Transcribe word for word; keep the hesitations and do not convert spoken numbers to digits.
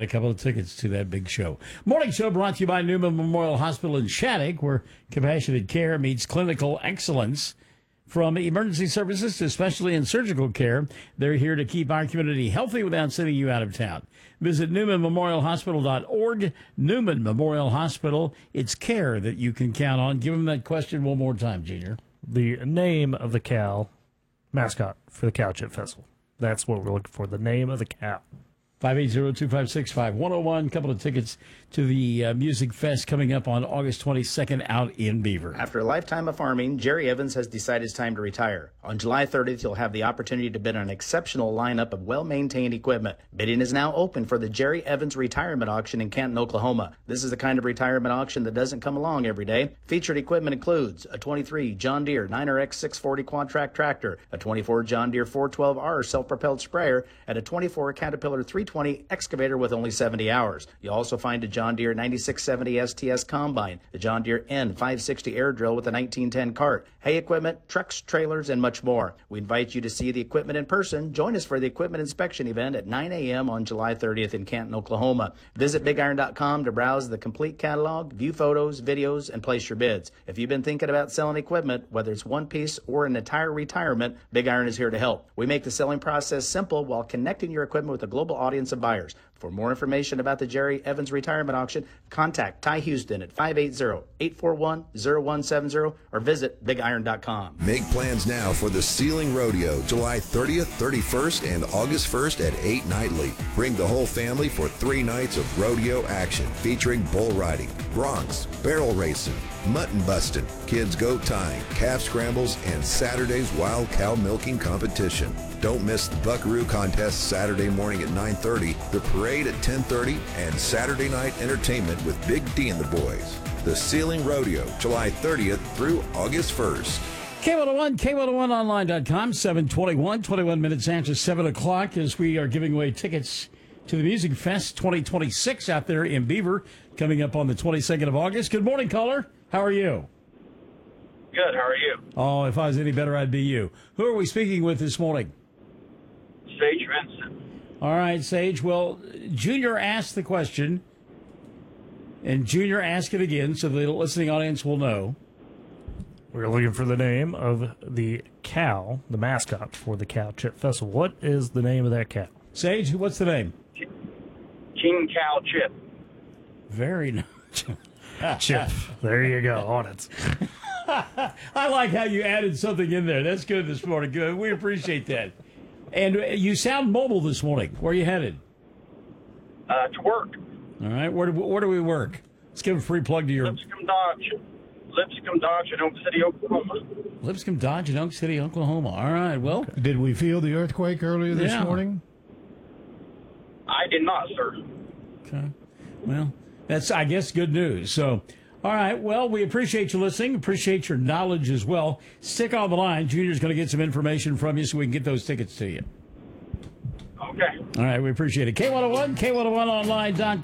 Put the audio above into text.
a couple of tickets to that big show. Morning show brought to you by Newman Memorial Hospital in Shattuck, where compassionate care meets clinical excellence. From emergency services to specialty and surgical care, they're here to keep our community healthy without sending you out of town. Visit newman memorial hospital dot org. Newman Memorial Hospital. It's care that you can count on. Give them that question one more time, Junior. The name of the cow mascot for the Cow Chip Festival. That's what we're looking for, the name of the cow. five eight zero, two five six, five one zero one. Couple of tickets to the uh, Music Fest coming up on August twenty-second out in Beaver. After a lifetime of farming, Jerry Evans has decided it's time to retire. On July thirtieth, you'll have the opportunity to bid on an exceptional lineup of well-maintained equipment. Bidding is now open for the Jerry Evans Retirement Auction in Canton, Oklahoma. This is the kind of retirement auction that doesn't come along every day. Featured equipment includes a twenty-three John Deere nine R X six forty quad-track tractor, a twenty-four John Deere four twelve R self-propelled sprayer, and a twenty-four Caterpillar three twenty excavator with only seventy hours. You'll also find a John Deere ninety-six seventy S T S combine, the John Deere N five sixty air drill with a nineteen ten cart, hay equipment, trucks, trailers, and much more. We invite you to see the equipment in person. Join us for the equipment inspection event at nine a.m. on July thirtieth in Canton, Oklahoma. Visit big iron dot com to browse the complete catalog, view photos, videos, and place your bids. If you've been thinking about selling equipment, whether it's one piece or an entire retirement, Big Iron is here to help. We make the selling process simple while connecting your equipment with a global audience of buyers. For more information about the Jerry Evans Retirement Auction, contact Ty Houston at five eight zero, eight four one, zero one seven zero or visit big iron dot com. Make plans now for the Ceiling Rodeo, July thirtieth, thirty-first, and August first at eight nightly. Bring the whole family for three nights of rodeo action featuring bull riding, broncs, barrel racing, mutton busting, kids goat tying, calf scrambles, and Saturday's wild cow milking competition. Don't miss the Buckaroo Contest Saturday morning at nine thirty, the parade at ten thirty, and Saturday night entertainment with Big D and the boys. The Ceiling Rodeo, July thirtieth through August first. K one oh one, K one oh one online dot com, seven twenty-one, twenty-one minutes after seven o'clock as we are giving away tickets to the Music Fest twenty twenty-six out there in Beaver, coming up on the twenty-second of August. Good morning, caller. How are you? Good. How are you? Oh, if I was any better, I'd be you. Who are we speaking with this morning? Sage Vincent. All right, Sage. Well, Junior asked the question, and Junior asked it again so the listening audience will know. We're looking for the name of the cow, the mascot for the Cow Chip Festival. What is the name of that cow? Sage, what's the name? King Cow Chip. Very nice. Chip. There you go, on it. I like how you added something in there. That's good this morning. Good. We appreciate that. And you sound mobile this morning. Where are you headed? Uh, to work. All right. Where do, where do we work? Let's give a free plug to your... Lipscomb Dodge. Lipscomb Dodge in Oak City, Oklahoma. Lipscomb Dodge in Oak City, Oklahoma. All right. Well... Did we feel the earthquake earlier this yeah. morning? I did not, sir. Okay. Well, that's, I guess, good news. So... All right, well, we appreciate you listening, appreciate your knowledge as well. Stick on the line. Junior's going to get some information from you so we can get those tickets to you. Okay. All right, we appreciate it. K one oh one, K one oh one online dot com.